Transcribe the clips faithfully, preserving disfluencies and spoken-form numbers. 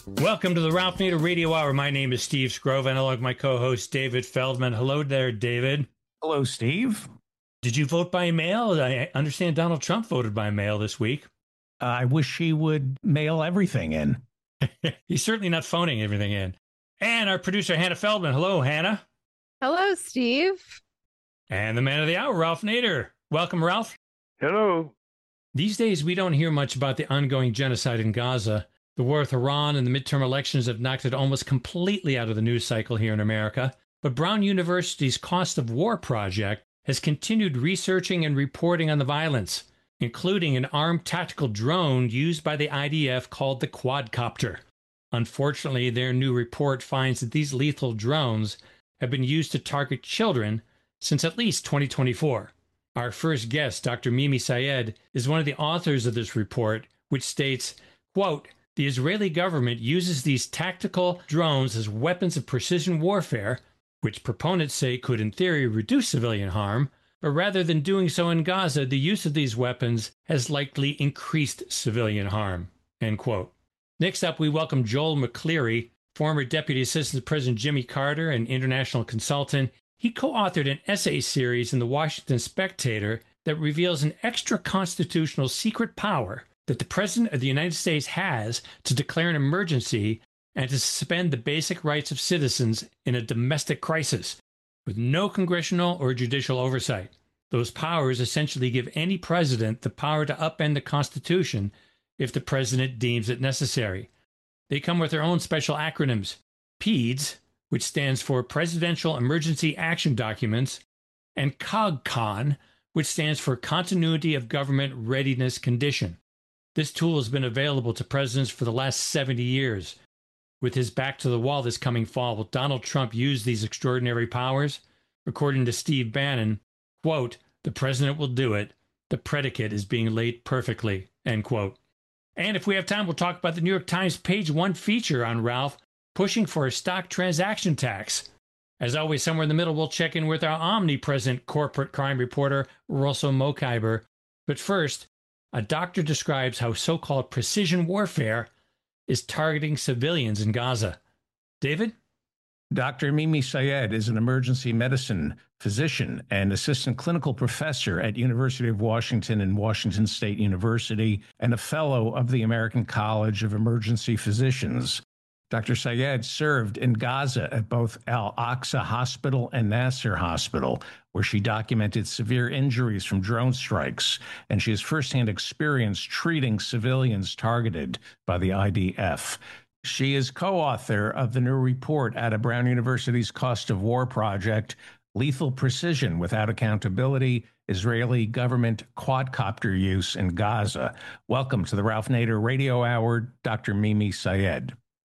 Welcome to the Ralph Nader Radio Hour. My name is Steve Scrove, and along with my co-host David Feldman. Hello there, David. Hello, Steve. Did you vote by mail? I understand Donald Trump voted by mail this week. Uh, I wish he would mail everything in. He's certainly not phoning everything in. And our producer, Hannah Feldman. Hello, Hannah. Hello, Steve. And the man of the hour, Ralph Nader. Welcome, Ralph. Hello. These days, we don't hear much about the ongoing genocide in Gaza. The war with Iran and the midterm elections have knocked it almost completely out of the news cycle here in America. But Brown University's Cost of War project has continued researching and reporting on the violence, including an armed tactical drone used by the I D F called the quadcopter. Unfortunately, their new report finds that these lethal drones have been used to target children since at least twenty twenty-four. Our first guest, Doctor Mimi Sayed, is one of the authors of this report, which states, quote, "The Israeli government uses these tactical drones as weapons of precision warfare, which proponents say could in theory reduce civilian harm, but rather than doing so in Gaza, the use of these weapons has likely increased civilian harm." End quote. Next up, we welcome Joel McCleary, former Deputy Assistant President Jimmy Carter and international consultant. He co-authored an essay series in the Washington Spectator that reveals an extra-constitutional secret power that the President of the United States has to declare an emergency and to suspend the basic rights of citizens in a domestic crisis, with no congressional or judicial oversight. Those powers essentially give any president the power to upend the Constitution if the president deems it necessary. They come with their own special acronyms: PEDS, which stands for Presidential Emergency Action Documents, and COGCON, which stands for Continuity of Government Readiness Condition. This tool has been available to presidents for the last seventy years. With his back to the wall this coming fall, will Donald Trump use these extraordinary powers? According to Steve Bannon, quote, "The president will do it. The predicate is being laid perfectly," end quote. And if we have time, we'll talk about the New York Times page one feature on Ralph pushing for a stock transaction tax. As always, somewhere in the middle, we'll check in with our omnipresent corporate crime reporter, Russell Mokhiber. But first, a doctor describes how so-called precision warfare is targeting civilians in Gaza. David? Doctor Mimi Sayed is an emergency medicine physician and assistant clinical professor at University of Washington and Washington State University and a fellow of the American College of Emergency Physicians. Doctor Sayed served in Gaza at both Al-Aqsa Hospital and Nasser Hospital, where she documented severe injuries from drone strikes, and she has firsthand experience treating civilians targeted by the I D F. She is co-author of the new report out of Brown University's Cost of War project, Lethal Precision Without Accountability, Israeli Government Quadcopter Use in Gaza. Welcome to the Ralph Nader Radio Hour, Doctor Mimi Sayed.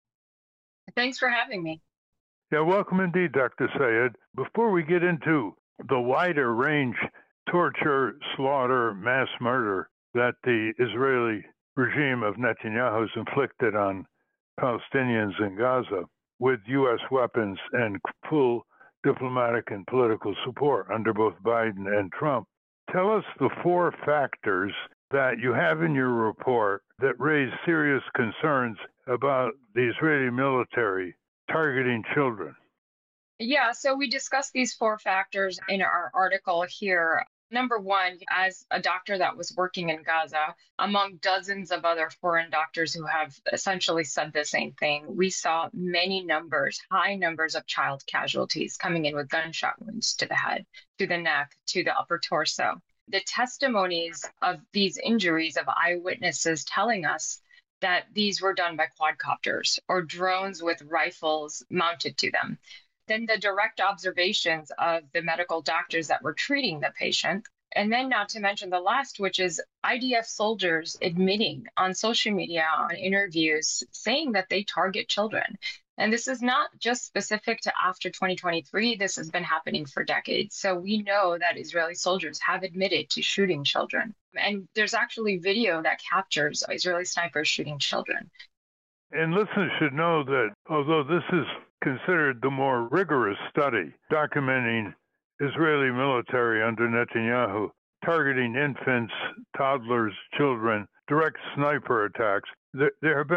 Thanks for having me. Yeah, welcome indeed, Doctor Sayed. Before we get into the wider range torture, slaughter, mass murder that the Israeli regime of Netanyahu has inflicted on Palestinians in Gaza with U S weapons and full diplomatic and political support under both Biden and Trump, tell us the four factors that you have in your report that raise serious concerns about the Israeli military targeting children. Yeah, so we discussed these four factors in our article here. Number one, as a doctor that was working in Gaza, among dozens of other foreign doctors who have essentially said the same thing, we saw many numbers, high numbers of child casualties coming in with gunshot wounds to the head, to the neck, to the upper torso. The testimonies of these injuries of eyewitnesses telling us that these were done by quadcopters or drones with rifles mounted to them. Then the direct observations of the medical doctors that were treating the patient. And then not to mention the last, which is I D F soldiers admitting on social media, on interviews, saying that they target children. And this is not just specific to after twenty twenty-three. This has been happening for decades. So we know that Israeli soldiers have admitted to shooting children. And there's actually video that captures Israeli snipers shooting children. And listeners should know that although this is considered the more rigorous study documenting Israeli military under Netanyahu targeting infants, toddlers, children, direct sniper attacks, there, there have been